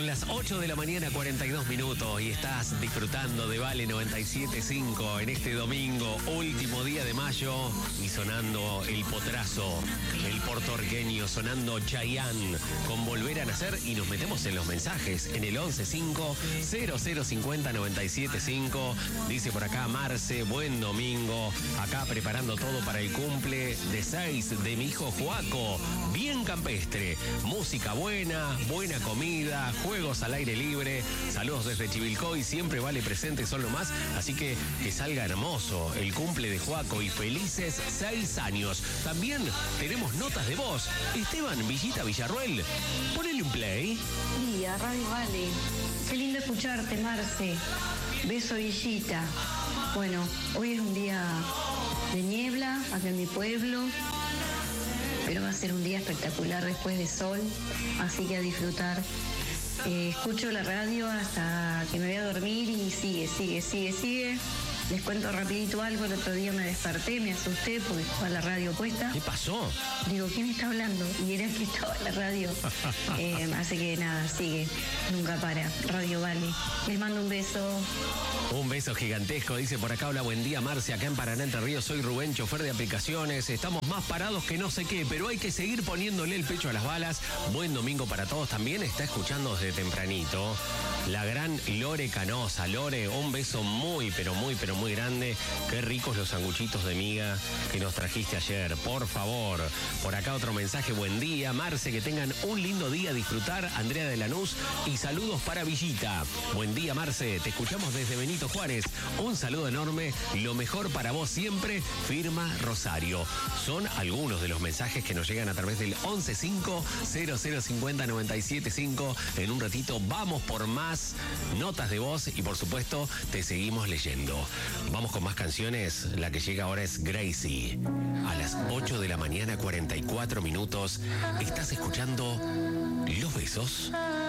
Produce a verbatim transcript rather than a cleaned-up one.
Son las ocho de la mañana, cuarenta y dos minutos, y estás disfrutando de Vale noventa y siete punto cinco en este domingo, último día de mayo, y sonando el potrazo, el puertorriqueño, sonando Chayanne con Volver a Nacer, y nos metemos en los mensajes en el once cinco cero cero cincuenta noventa y siete cinco. Dice por acá Marce, buen domingo, acá preparando todo para el cumple de seis de mi hijo Joaco, bien campestre, música buena, buena comida, juegos al aire libre, saludos desde Chivilcoy, siempre Vale presente, son lo más, así que que salga hermoso el cumple de Joaco y felices seis años. También tenemos notas de voz. Esteban Villita Villarruel, ponele un play. Día, Radio Vale. Qué lindo escucharte, Marce. Beso, Villita. Bueno, hoy es un día de niebla acá en mi pueblo, pero va a ser un día espectacular después de sol, así que a disfrutar. Eh, escucho la radio hasta que me voy a dormir y sigue, sigue, sigue, sigue. Les cuento rapidito algo, el otro día me desperté, me asusté porque estaba la radio puesta. ¿Qué pasó? Digo, ¿quién está hablando? Y era que estaba la radio. Eh, así que nada, sigue, nunca para. Radio Vale. Les mando un beso. Un beso gigantesco, dice por acá, hola, buen día Marcia, acá en Paraná, Entre Ríos, soy Rubén, chofer de aplicaciones, estamos más parados que no sé qué, pero hay que seguir poniéndole el pecho a las balas. Buen domingo para todos, también está escuchando desde tempranito la gran Lore Canosa. Lore, un beso muy, pero muy, pero muy grande, qué ricos los sanguchitos de miga que nos trajiste ayer, por favor. Por acá otro mensaje, buen día Marce, que tengan un lindo día, disfrutar, Andrea de Lanús, y saludos para Villita. Buen día Marce, te escuchamos desde Benito Juárez, un saludo enorme, lo mejor para vos siempre, firma Rosario. Son algunos de los mensajes que nos llegan a través del once cinco cero cero cincuenta noventa y siete cinco. En un ratito vamos por más notas de voz y por supuesto te seguimos leyendo. Vamos con más canciones, la que llega ahora es Gracie. A las ocho de la mañana, cuarenta y cuatro minutos, estás escuchando Los Besos.